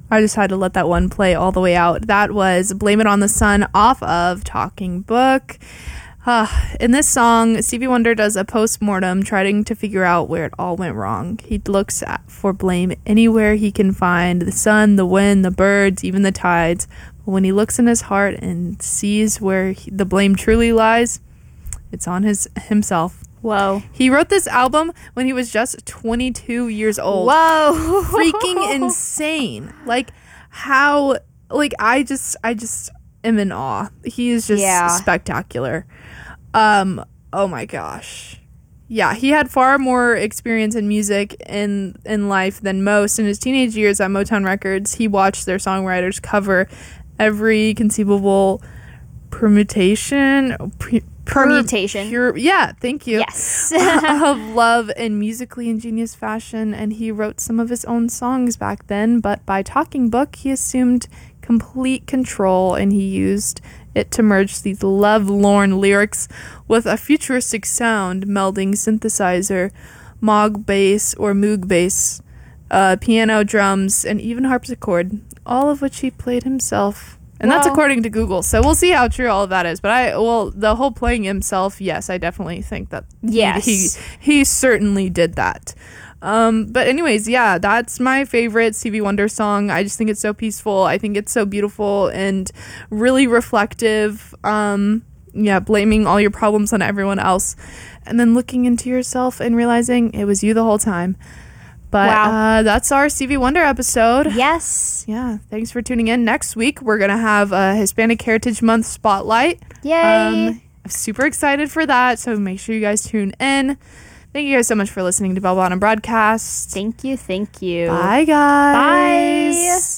I just had to let that one play all the way out. That was Blame It on the Sun off of Talking Book. In this song, Stevie Wonder does a post-mortem trying to figure out where it all went wrong. He looks for blame anywhere he can find: the sun, the wind, the birds, even the tides. But when he looks in his heart and sees where the blame truly lies, it's on himself. Whoa. He wrote this album when he was just 22 years old. Whoa. Freaking insane. Like, how, like, I just am in awe. He is just spectacular. Oh my gosh. Yeah, he had far more experience in music in life than most. In his teenage years at Motown Records, he watched their songwriters cover every conceivable permutation. Yeah, thank you. Yes. Of love in musically ingenious fashion, and he wrote some of his own songs back then, but by Talking Book, he assumed complete control, and he used it to merge these love-lorn lyrics with a futuristic sound, melding synthesizer, Moog bass or Moog bass, piano, drums, and even harpsichord, all of which he played himself. And that's according to Google, so we'll see how true all of that is. But the whole playing himself, yes, I definitely think that he certainly did that. But anyways, yeah, that's my favorite Stevie Wonder song. I just think it's so peaceful. I think it's so beautiful and really reflective. Blaming all your problems on everyone else and then looking into yourself and realizing it was you the whole time. But that's our Stevie Wonder episode. Yes. Yeah, thanks for tuning in. Next week, we're going to have a Hispanic Heritage Month spotlight. Yay. I'm super excited for that, so make sure you guys tune in. Thank you guys so much for listening to Bell Bottom Broadcast. Thank you. Bye, guys. Bye.